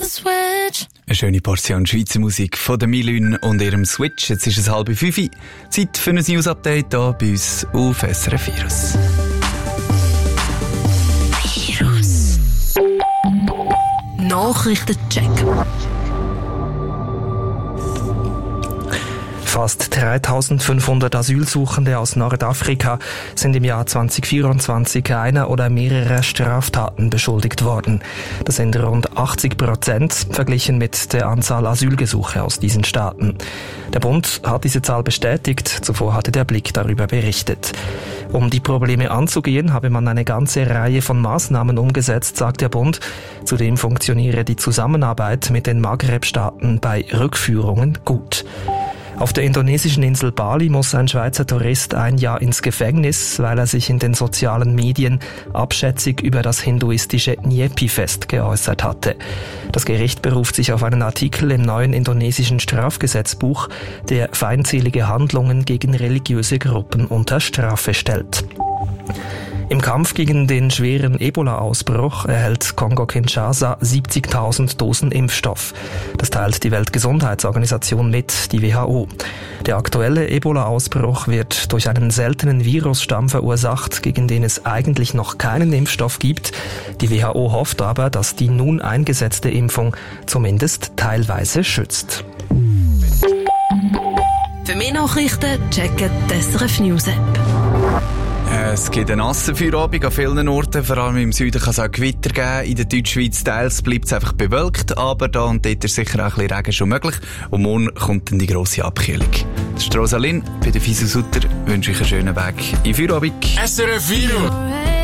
switch. Eine schöne Portion Schweizer Musik von der Milün und ihrem Switch. Jetzt ist es 4:30. Zeit für ein News-Update hier bei uns auf SRF Virus. Nachrichtencheck. Fast 3500 Asylsuchende aus Nordafrika sind im Jahr 2024 einer oder mehrerer Straftaten beschuldigt worden. Das sind rund 80% verglichen mit der Anzahl Asylgesuche aus diesen Staaten. Der Bund hat diese Zahl bestätigt, zuvor hatte der Blick darüber berichtet. Um die Probleme anzugehen, habe man eine ganze Reihe von Maßnahmen umgesetzt, sagt der Bund. Zudem funktioniere die Zusammenarbeit mit den Maghreb-Staaten bei Rückführungen gut. Auf der indonesischen Insel Bali muss ein Schweizer Tourist 1 Jahr ins Gefängnis, weil er sich in den sozialen Medien abschätzig über das hinduistische Nyepi-Fest geäußert hatte. Das Gericht beruft sich auf einen Artikel im neuen indonesischen Strafgesetzbuch, der feindselige Handlungen gegen religiöse Gruppen unter Strafe stellt. Im Kampf gegen den schweren Ebola-Ausbruch erhält Kongo-Kinshasa 70.000 Dosen Impfstoff. Das teilt die Weltgesundheitsorganisation mit, die WHO. Der aktuelle Ebola-Ausbruch wird durch einen seltenen Virusstamm verursacht, gegen den es eigentlich noch keinen Impfstoff gibt. Die WHO hofft aber, dass die nun eingesetzte Impfung zumindest teilweise schützt. Für mehr Nachrichten checken die SRF News App. Es gibt einen nassen Feierabend an vielen Orten, vor allem im Süden kann es auch Gewitter geben. In der Deutschschweiz teils bleibt es einfach bewölkt, aber da und dort ist sicher auch ein bisschen Regen schon möglich. Und morgen kommt dann die grosse Abkühlung. Das ist Rosalyn, bei der Fisel Sutter wünsche ich einen schönen Weg in Feierabend. SRF Virus.